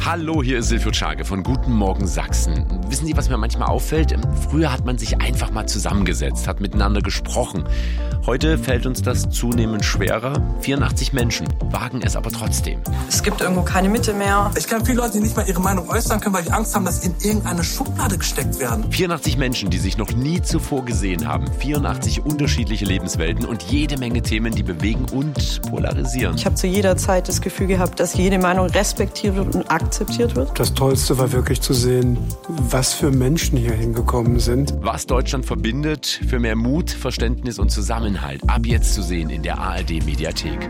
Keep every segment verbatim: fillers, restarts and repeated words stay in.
Hallo, hier ist Silvio Czage von Guten Morgen Sachsen. Wissen Sie, was mir manchmal auffällt? Früher hat man sich einfach mal zusammengesetzt, hat miteinander gesprochen. Heute fällt uns das zunehmend schwerer. vierundachtzig Menschen wagen es aber trotzdem. Es gibt irgendwo keine Mitte mehr. Ich kenne viele Leute, die nicht mal ihre Meinung äußern können, weil die Angst haben, dass sie in irgendeine Schublade gesteckt werden. vierundachtzig Menschen, die sich noch nie zuvor gesehen haben. vierundachtzig unterschiedliche Lebenswelten und jede Menge Themen, die bewegen und polarisieren. Ich habe zu jeder Zeit das Gefühl gehabt, dass jede Meinung respektiert wird und akzeptiert wird. Das Tollste war wirklich zu sehen, was für Menschen hier hingekommen sind. Was Deutschland verbindet, für mehr Mut, Verständnis und Zusammenhalt. Ab jetzt zu sehen in der A R D-Mediathek.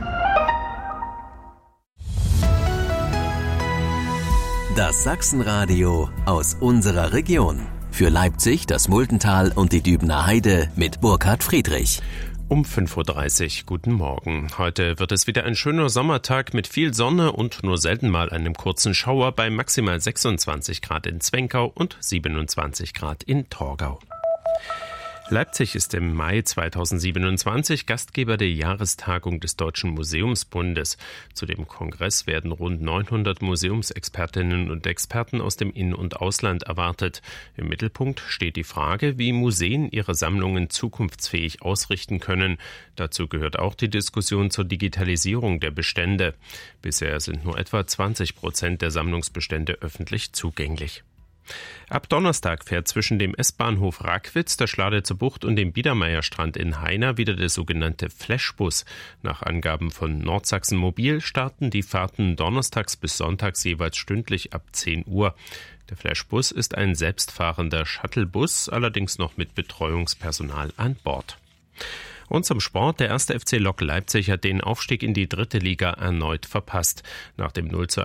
Das Sachsenradio aus unserer Region. Für Leipzig, das Muldental und die Dübener Heide mit Burkhard Friedrich. Um fünf Uhr dreißig, guten Morgen. Heute wird es wieder ein schöner Sommertag mit viel Sonne und nur selten mal einem kurzen Schauer bei maximal sechsundzwanzig Grad in Zwenkau und siebenundzwanzig Grad in Torgau. Leipzig ist im Mai zweitausendsiebenundzwanzig Gastgeber der Jahrestagung des Deutschen Museumsbundes. Zu dem Kongress werden rund neunhundert Museumsexpertinnen und Experten aus dem In- und Ausland erwartet. Im Mittelpunkt steht die Frage, wie Museen ihre Sammlungen zukunftsfähig ausrichten können. Dazu gehört auch die Diskussion zur Digitalisierung der Bestände. Bisher sind nur etwa zwanzig Prozent der Sammlungsbestände öffentlich zugänglich. Ab Donnerstag fährt zwischen dem S-Bahnhof Rackwitz, der Schladitzer Bucht und dem Biedermeierstrand in Heina wieder der sogenannte Flashbus. Nach Angaben von Nordsachsen Mobil starten die Fahrten donnerstags bis sonntags jeweils stündlich ab zehn Uhr. Der Flashbus ist ein selbstfahrender Shuttlebus, allerdings noch mit Betreuungspersonal an Bord. Und zum Sport. Der erste F C Lok Leipzig hat den Aufstieg in die dritte Liga erneut verpasst. Nach dem null zu